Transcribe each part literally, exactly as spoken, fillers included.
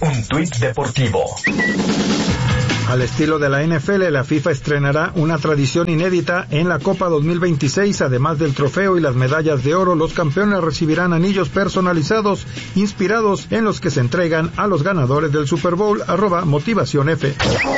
un tuit deportivo. Al estilo de la N F L, la FIFA estrenará una tradición inédita en la Copa dos mil veintiséis. Además del trofeo y las medallas de oro, los campeones recibirán anillos personalizados inspirados en los que se entregan a los ganadores del Super Bowl. Arroba Motivación F.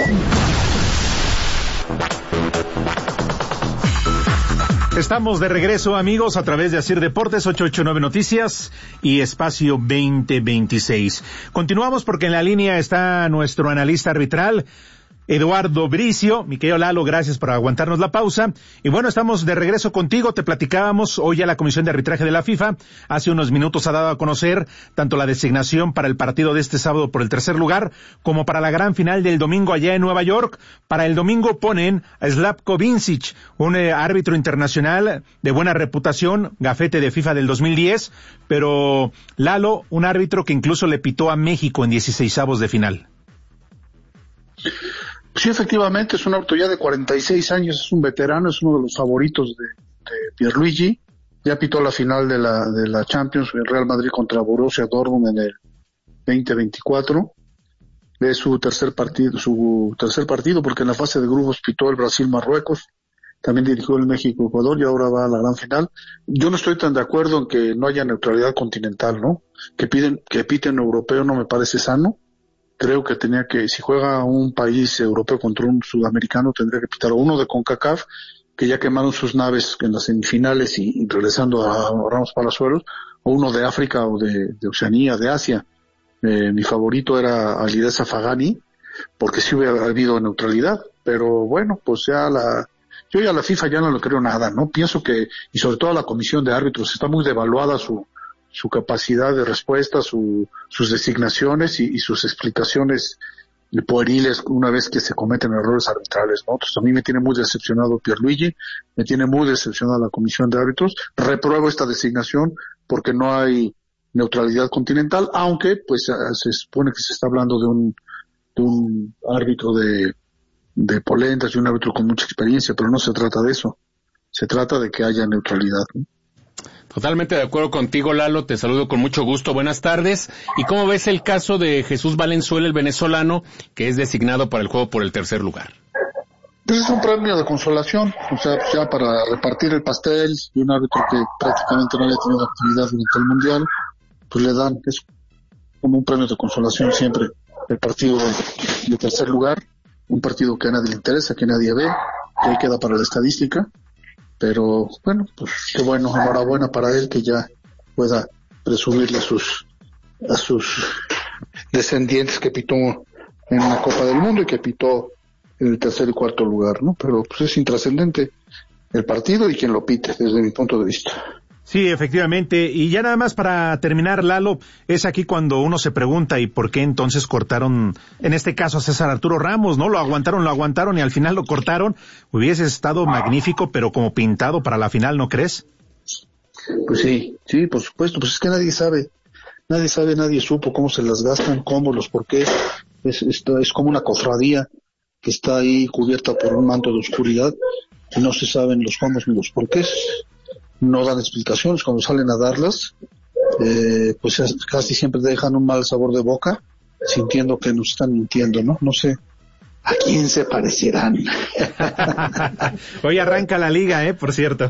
Estamos de regreso, amigos, a través de Asir Deportes, ochocientos ochenta y nueve Noticias y Espacio veinte veintiséis. Continuamos porque en la línea está nuestro analista arbitral, Eduardo Bricio. Mi querido Lalo, gracias por aguantarnos la pausa. Y bueno, estamos de regreso contigo. Te platicábamos hoy ya la Comisión de Arbitraje de la FIFA. Hace unos minutos ha dado a conocer tanto la designación para el partido de este sábado por el tercer lugar, como para la gran final del domingo allá en Nueva York. Para el domingo ponen a Slavko Vincic, un eh, árbitro internacional de buena reputación, gafete de FIFA del dos mil diez, pero Lalo, un árbitro que incluso le pitó a México en dieciseisavos de final. Sí, efectivamente, es un árbitro ya de cuarenta y seis años, es un veterano, es uno de los favoritos de, de Pierluigi. Ya pitó la final de la de la Champions, el Real Madrid contra Borussia Dortmund en el veinte veinticuatro. Es su tercer partido, su tercer partido, porque en la fase de grupos pitó el Brasil-Marruecos, también dirigió el México-Ecuador y ahora va a la gran final. Yo no estoy tan de acuerdo en que no haya neutralidad continental, ¿no? Que piden, que piten europeo no me parece sano. Creo que tenía que, si juega un país europeo contra un sudamericano, tendría que pitar uno de CONCACAF, que ya quemaron sus naves en las semifinales y, y regresando a Ramos Palazuelos, o uno de África o de, de Oceanía, de Asia. Eh, mi favorito era Alireza Fagani, porque sí hubiera habido neutralidad, pero bueno, pues ya la, yo ya a la FIFA ya no le creo nada, ¿no? Pienso que, y sobre todo a la comisión de árbitros, está muy devaluada su, su capacidad de respuesta, su, sus designaciones y, y sus explicaciones pueriles una vez que se cometen errores arbitrales, ¿no? Entonces a mí me tiene muy decepcionado Pierluigi, me tiene muy decepcionada la comisión de árbitros, repruebo esta designación porque no hay neutralidad continental, aunque pues se supone que se está hablando de un, de un árbitro de, de polentas y un árbitro con mucha experiencia, pero no se trata de eso, se trata de que haya neutralidad, ¿no? Totalmente de acuerdo contigo, Lalo, te saludo con mucho gusto, buenas tardes. ¿Y cómo ves el caso de Jesús Valenzuela, el venezolano, que es designado para el juego por el tercer lugar? Pues es un premio de consolación, o sea, ya para repartir el pastel, y un árbitro que prácticamente no había tenido actividad durante el Mundial, pues le dan, es como un premio de consolación siempre, el partido de, de tercer lugar, un partido que a nadie le interesa, que nadie ve, que ahí queda para la estadística. Pero bueno, pues qué bueno, enhorabuena para él que ya pueda presumirle a sus a sus descendientes que pitó en la Copa del Mundo y que pitó en el tercer y cuarto lugar, ¿no? Pero pues es intrascendente el partido y quien lo pite, desde mi punto de vista. Sí, efectivamente. Y ya nada más para terminar, Lalo, es aquí cuando uno se pregunta ¿y por qué entonces cortaron, en este caso a César Arturo Ramos, ¿no? Lo aguantaron, lo aguantaron y al final lo cortaron. Hubiese estado magnífico, pero como pintado para la final, ¿no crees? Pues sí, sí, por supuesto. Pues es que nadie sabe, nadie sabe, nadie supo cómo se las gastan, cómo, los por qué. Es, esto es como una cofradía que está ahí cubierta por un manto de oscuridad y no se saben los cómo ni los por qué. No dan explicaciones, cuando salen a darlas, eh, pues casi siempre dejan un mal sabor de boca, sintiendo que nos están mintiendo, ¿no? No sé a quién se parecerán. Hoy arranca la liga, ¿eh? Por cierto.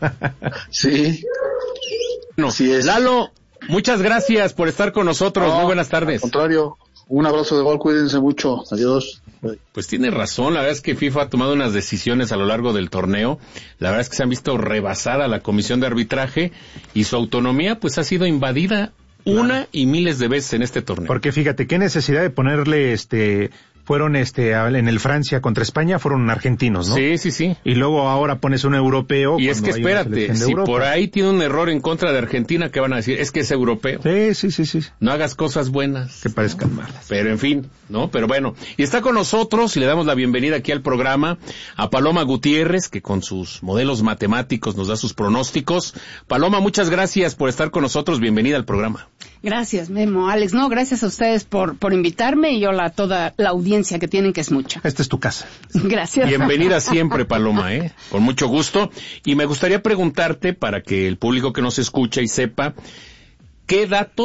Sí. No, sí es. Lalo, muchas gracias por estar con nosotros. No, muy buenas tardes. Al contrario, un abrazo de gol, cuídense mucho. Adiós. Pues tiene razón, la verdad es que FIFA ha tomado unas decisiones a lo largo del torneo, la verdad es que se han visto rebasar a la comisión de arbitraje y su autonomía pues ha sido invadida una y miles de veces en este torneo. Porque fíjate, qué necesidad de ponerle este... Fueron este en el Francia contra España fueron argentinos, ¿no? Sí, sí, sí. Y luego ahora pones un europeo. Y es que espérate, si Europa. Por ahí tiene un error en contra de Argentina, ¿qué van a decir? Es que es europeo. Sí, sí, sí, sí. No hagas cosas buenas. Que parezcan malas. Pero en fin, ¿no? Pero bueno, y está con nosotros y le damos la bienvenida aquí al programa a Paloma Gutiérrez, que con sus modelos matemáticos nos da sus pronósticos. Paloma, muchas gracias por estar con nosotros, bienvenida al programa. Gracias, Memo, Alex. No, gracias a ustedes por por invitarme y hola a toda la audiencia que tienen, que es mucha. Esta es tu casa. Gracias. Bienvenida siempre, Paloma, ¿eh? Con mucho gusto. Y me gustaría preguntarte, para que el público que nos escucha y sepa, ¿qué datos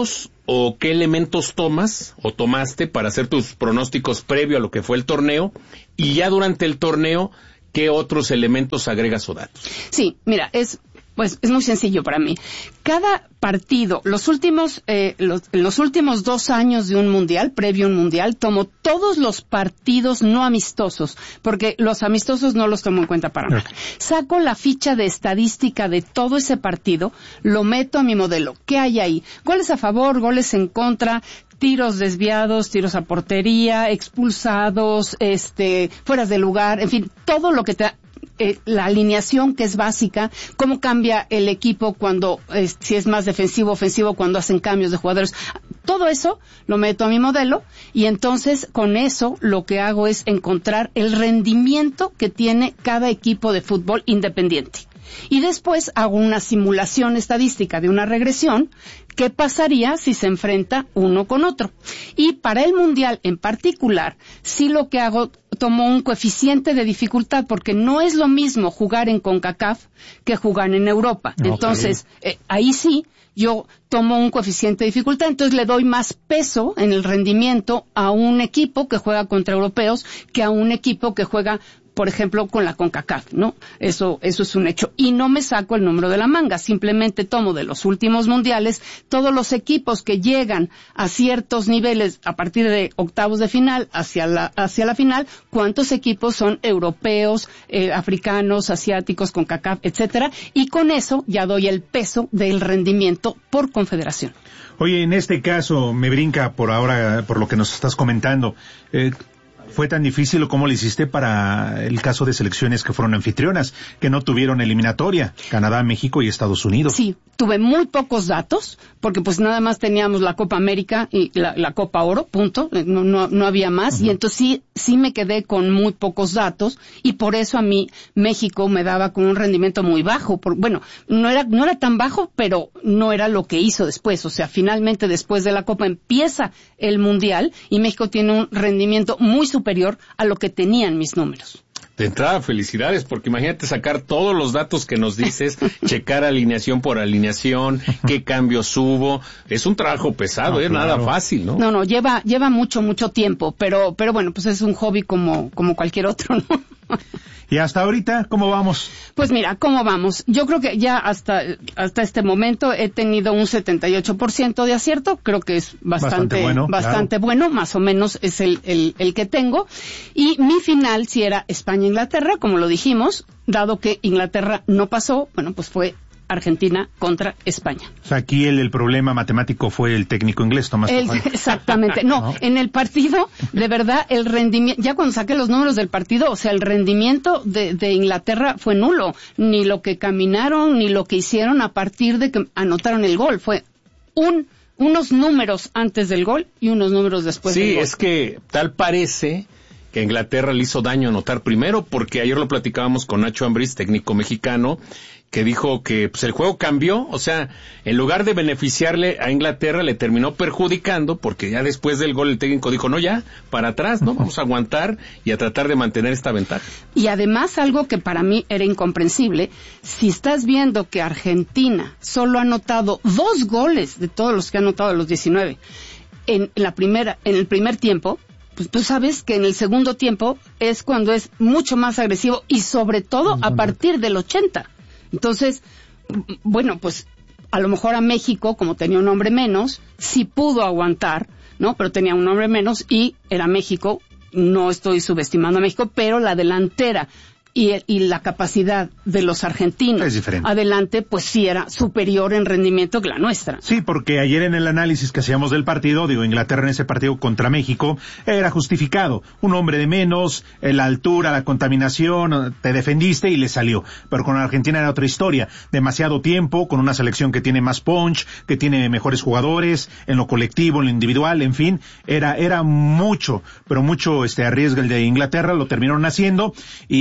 o qué elementos tomas o tomaste para hacer tus pronósticos previo a lo que fue el torneo, y ya durante el torneo, ¿qué otros elementos agregas o datos? Sí, mira, es pues es muy sencillo para mí. Cada partido, los últimos, eh, los, los últimos dos años de un mundial, previo a un mundial, tomo todos los partidos no amistosos, porque los amistosos no los tomo en cuenta para nada. Saco la ficha de estadística de todo ese partido, lo meto a mi modelo. ¿Qué hay ahí? Goles a favor, goles en contra, tiros desviados, tiros a portería, expulsados, este, fueras de lugar, en fin, todo lo que te Eh, la alineación que es básica, cómo cambia el equipo cuando, eh, si es más defensivo, ofensivo, cuando hacen cambios de jugadores. Todo eso lo meto a mi modelo y entonces con eso lo que hago es encontrar el rendimiento que tiene cada equipo de fútbol independiente. Y después hago una simulación estadística de una regresión. ¿Qué pasaría si se enfrenta uno con otro? Y para el Mundial en particular, sí lo que hago, tomo un coeficiente de dificultad, porque no es lo mismo jugar en CONCACAF que jugar en Europa. Okay. Entonces, eh, ahí sí, yo tomo un coeficiente de dificultad, entonces le doy más peso en el rendimiento a un equipo que juega contra europeos que a un equipo que juega, por ejemplo, con la CONCACAF, ¿no? Eso, eso es un hecho. Y no me saco el número de la manga, simplemente tomo de los últimos mundiales todos los equipos que llegan a ciertos niveles a partir de octavos de final hacia la, hacia la final, cuántos equipos son europeos, eh, africanos, asiáticos, CONCACAF, etcétera, y con eso ya doy el peso del rendimiento por confederación. Oye, en este caso, me brinca por ahora, por lo que nos estás comentando, eh, ¿fue tan difícil o cómo lo hiciste para el caso de selecciones que fueron anfitrionas, que no tuvieron eliminatoria? Canadá, México y Estados Unidos. Sí, tuve muy pocos datos, porque pues nada más teníamos la Copa América y la, la Copa Oro, punto, no, no, no había más, uh-huh. Y entonces sí, sí me quedé con muy pocos datos, y por eso a mí México me daba con un rendimiento muy bajo, por, bueno, no era, no era tan bajo, pero no era lo que hizo después, o sea, finalmente después de la Copa empieza el Mundial, y México tiene un rendimiento muy superior a lo que tenían mis números. De entrada, felicidades, porque imagínate sacar todos los datos que nos dices, checar alineación por alineación, qué cambios hubo. Es un trabajo pesado, no, es claro. Nada fácil, ¿no? No, no, lleva lleva mucho, mucho tiempo, pero pero bueno, pues es un hobby como como cualquier otro, ¿no? ¿Y hasta ahorita cómo vamos? Pues mira, ¿cómo vamos? Yo creo que ya hasta hasta este momento he tenido un setenta y ocho por ciento de acierto, creo que es bastante bastante bueno, bastante claro. bueno, más o menos es el, el el que tengo. Y mi final si era España-Inglaterra, como lo dijimos, dado que Inglaterra no pasó, bueno, pues fue Argentina contra España. O sea, aquí el, el problema matemático fue el técnico inglés, Tomás el, Exactamente. No, no, en el partido, de verdad, el rendimiento, ya cuando saqué los números del partido, o sea, el rendimiento de, de Inglaterra fue nulo. Ni lo que caminaron, ni lo que hicieron a partir de que anotaron el gol. Fue un, unos números antes del gol y unos números después sí, del gol. Sí, es que tal parece que Inglaterra le hizo daño anotar primero, porque ayer lo platicábamos con Nacho Ambriz, técnico mexicano, que dijo que pues el juego cambió, o sea, en lugar de beneficiarle a Inglaterra, le terminó perjudicando, porque ya después del gol el técnico dijo, no, ya, para atrás, ¿no? Vamos a aguantar y a tratar de mantener esta ventaja. Y además, algo que para mí era incomprensible, si estás viendo que Argentina solo ha anotado dos goles de todos los que ha anotado de los diecinueve, en la primera, en el primer tiempo, pues tú sabes que en el segundo tiempo es cuando es mucho más agresivo y sobre todo a partir del ochenta. Entonces, bueno, pues a lo mejor a México, como tenía un hombre menos, sí pudo aguantar, ¿no? Pero tenía un hombre menos y era México, no estoy subestimando a México, pero la delantera y, y la capacidad de los argentinos es diferente. Adelante, pues sí era superior en rendimiento que la nuestra. Sí, porque ayer en el análisis que hacíamos del partido, digo, Inglaterra en ese partido contra México, era justificado. Un hombre de menos, la altura, la contaminación, te defendiste y le salió. Pero con Argentina era otra historia. Demasiado tiempo, con una selección que tiene más punch, que tiene mejores jugadores, en lo colectivo, en lo individual, en fin, era, era mucho, pero mucho este arriesgue el de Inglaterra, lo terminaron haciendo, y creo que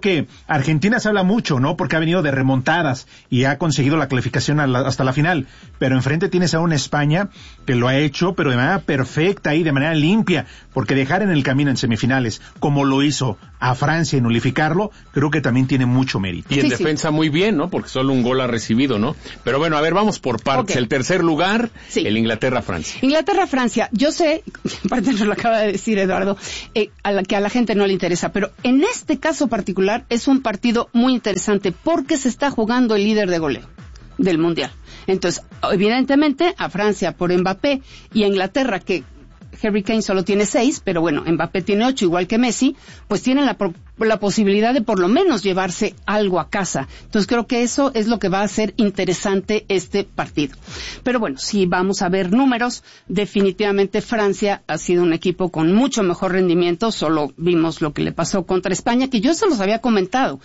que Argentina se habla mucho, ¿no? Porque ha venido de remontadas y ha conseguido la clasificación a la, hasta la final. Pero enfrente tienes a una España que lo ha hecho, pero de manera perfecta y de manera limpia. Porque dejar en el camino en semifinales, como lo hizo a Francia y nulificarlo, creo que también tiene mucho mérito. Y en sí, defensa sí. muy bien, ¿no? Porque solo un gol ha recibido, ¿no? Pero bueno, a ver, vamos por partes. Okay. El tercer lugar, sí. el Inglaterra-Francia. Inglaterra-Francia, yo sé, aparte nos lo acaba de decir Eduardo, eh, a la que a la gente no le interesa, pero en este caso particular es un partido muy interesante porque se está jugando el líder de goleo del Mundial. Entonces, evidentemente, a Francia por Mbappé y a Inglaterra, que Harry Kane solo tiene seis, pero bueno, Mbappé tiene ocho, igual que Messi, pues tienen la, la posibilidad de por lo menos llevarse algo a casa. Entonces creo que eso es lo que va a hacer interesante este partido. Pero bueno, si vamos a ver números, definitivamente Francia ha sido un equipo con mucho mejor rendimiento, solo vimos lo que le pasó contra España, que yo se los había comentado.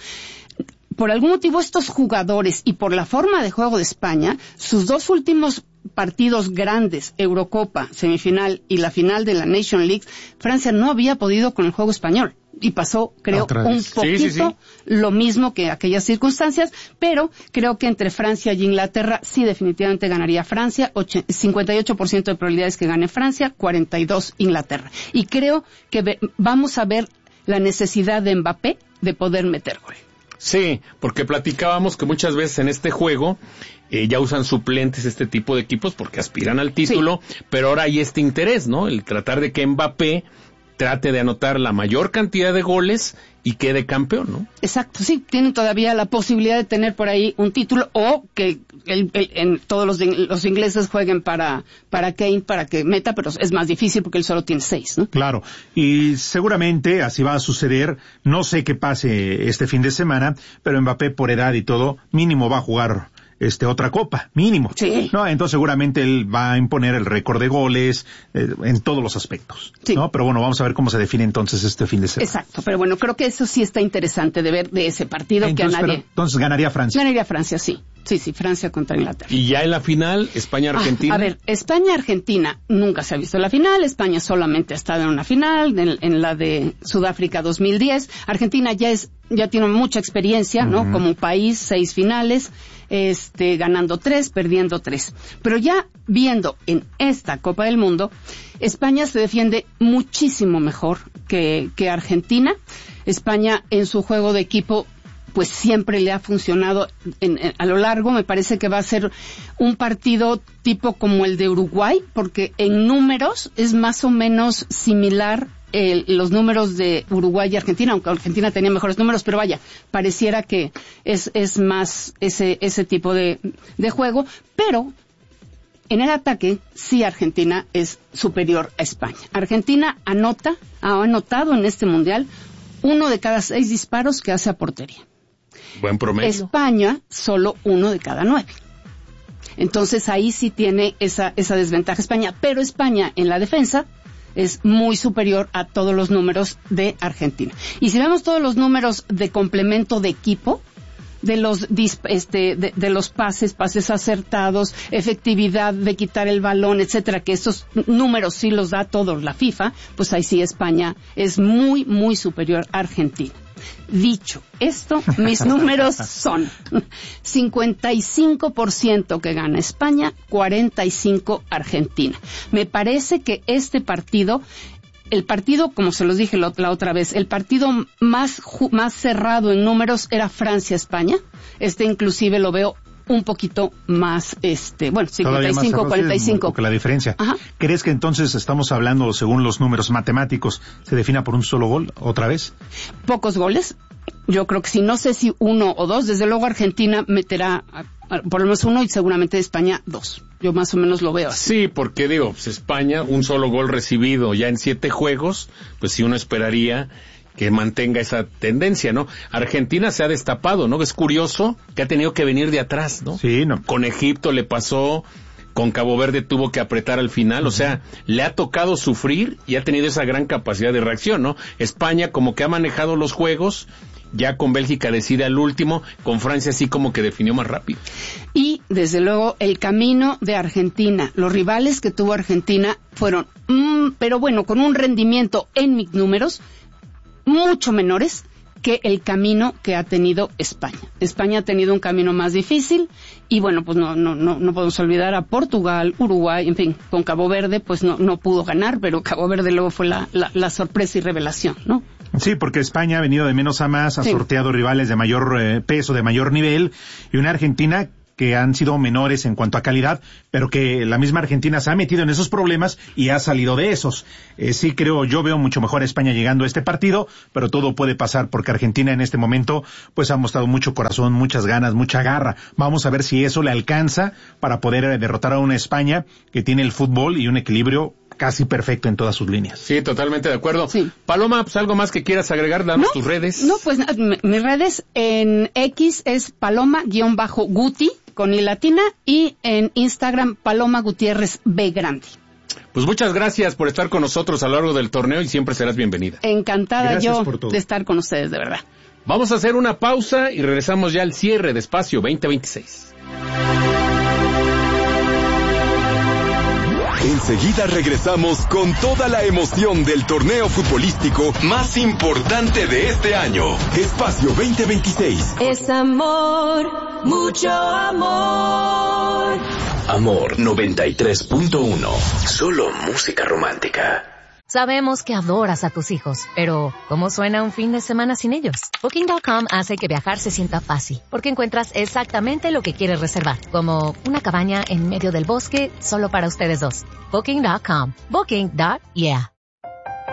Por algún motivo estos jugadores y por la forma de juego de España, sus dos últimos partidos grandes, Eurocopa, semifinal y la final de la Nation League, Francia no había podido con el juego español. Y pasó, creo, un poquito sí, sí, sí. lo mismo que aquellas circunstancias, pero creo que entre Francia y Inglaterra sí definitivamente ganaría Francia, cincuenta y ocho por ciento de probabilidades que gane Francia, cuarenta y dos Inglaterra. Y creo que ve, vamos a ver la necesidad de Mbappé de poder meter gol. Sí, porque platicábamos que muchas veces en este juego eh, ya usan suplentes este tipo de equipos porque aspiran al título, sí. Pero ahora hay este interés, ¿no? El tratar de que Mbappé trate de anotar la mayor cantidad de goles y quede campeón, ¿no? Exacto, sí, tienen todavía la posibilidad de tener por ahí un título o que el, el, en todos los, los ingleses jueguen para, para Kane, para que meta, pero es más difícil porque él solo tiene seis, ¿no? Claro, y seguramente así va a suceder, no sé qué pase este fin de semana, pero Mbappé por edad y todo, mínimo va a jugar este otra copa, mínimo. Sí. No, entonces seguramente él va a imponer el récord de goles eh, en todos los aspectos. Sí. ¿No? Pero bueno, vamos a ver cómo se define entonces este fin de semana. Exacto, pero bueno, creo que eso sí está interesante de ver de ese partido entonces, que a nadie. Pero, entonces ganaría Francia. Ganaría Francia, sí. Sí, sí, Francia contra Inglaterra. Y ya en la final, España-Argentina. Ah, a ver, España-Argentina nunca se ha visto en la final. España solamente ha estado en una final, en, en la de Sudáfrica dos mil diez. Argentina ya es, ya tiene mucha experiencia, ¿no? Uh-huh. Como país, seis finales, este, ganando tres, perdiendo tres. Pero ya viendo en esta Copa del Mundo, España se defiende muchísimo mejor que, que Argentina. España en su juego de equipo pues siempre le ha funcionado en, en, a lo largo. Me parece que va a ser un partido tipo como el de Uruguay, porque en números es más o menos similar eh, los números de Uruguay y Argentina, aunque Argentina tenía mejores números, pero vaya, pareciera que es, es más ese, ese tipo de, de juego, pero en el ataque sí Argentina es superior a España. Argentina anota, ha anotado en este mundial uno de cada seis disparos que hace a portería. Buen promedio. España, solo uno de cada nueve. Entonces ahí sí tiene esa, esa desventaja España. Pero España en la defensa es muy superior a todos los números de Argentina. Y si vemos todos los números de complemento de equipo, de los este de, de los pases, pases acertados, efectividad de quitar el balón, etcétera, que estos números sí los da todos la FIFA, pues ahí sí España es muy, muy superior a Argentina. Dicho esto, mis números son cincuenta y cinco por ciento que gana España, cuarenta y cinco por ciento Argentina. Me parece que este partido, el partido, como se los dije la, la otra vez, el partido más, más cerrado en números era Francia-España. Este inclusive lo veo un poquito más, este, bueno, cincuenta y cinco, cuarenta y cinco. Porque la diferencia. Ajá. ¿Crees que entonces estamos hablando, según los números matemáticos, se defina por un solo gol otra vez? Pocos goles. Yo creo que sí, no sé si uno o dos. Desde luego Argentina meterá a, a, por lo menos uno y seguramente España dos. Yo más o menos lo veo así. Sí, porque digo, pues España, un solo gol recibido ya en siete juegos, pues sí uno esperaría que mantenga esa tendencia, ¿no? Argentina se ha destapado, ¿no? Es curioso que ha tenido que venir de atrás, ¿no? Sí, no. Con Egipto le pasó, con Cabo Verde tuvo que apretar al final, uh-huh. O sea, le ha tocado sufrir y ha tenido esa gran capacidad de reacción, ¿no? España como que ha manejado los juegos, ya con Bélgica decide al último, con Francia sí como que definió más rápido. Y, desde luego, el camino de Argentina, los rivales que tuvo Argentina fueron, mmm, pero bueno, con un rendimiento en mis números, mucho menores que el camino que ha tenido España. España ha tenido un camino más difícil y bueno, pues no no no no podemos olvidar a Portugal, Uruguay, en fin, con Cabo Verde pues no no pudo ganar, pero Cabo Verde luego fue la la, la sorpresa y revelación, ¿no? Sí, porque España ha venido de menos a más, ha sí. sorteado rivales de mayor eh, peso, de mayor nivel, y una Argentina que han sido menores en cuanto a calidad, pero que la misma Argentina se ha metido en esos problemas y ha salido de esos. Eh, sí creo, yo veo mucho mejor a España llegando a este partido, pero todo puede pasar porque Argentina en este momento pues ha mostrado mucho corazón, muchas ganas, mucha garra. Vamos a ver si eso le alcanza para poder eh, derrotar a una España que tiene el fútbol y un equilibrio casi perfecto en todas sus líneas. Sí, totalmente de acuerdo. Sí. Paloma, pues algo más que quieras agregar, danos no, tus redes. No, pues mis redes en X es paloma-guti con i latina y en Instagram Paloma Gutiérrez B grande. Pues muchas gracias por estar con nosotros a lo largo del torneo y siempre serás bienvenida. Encantada gracias yo de estar con ustedes, de verdad. Vamos a hacer una pausa y regresamos ya al cierre de Espacio veinte veintiséis. Enseguida regresamos con toda la emoción del torneo futbolístico más importante de este año. Espacio veinte veintiséis. Es amor, mucho amor. Amor noventa y tres punto uno. Solo música romántica. Sabemos que adoras a tus hijos, pero ¿cómo suena un fin de semana sin ellos? Booking punto com hace que viajar se sienta fácil, porque encuentras exactamente lo que quieres reservar, como una cabaña en medio del bosque solo para ustedes dos. Booking punto com. Booking. Yeah.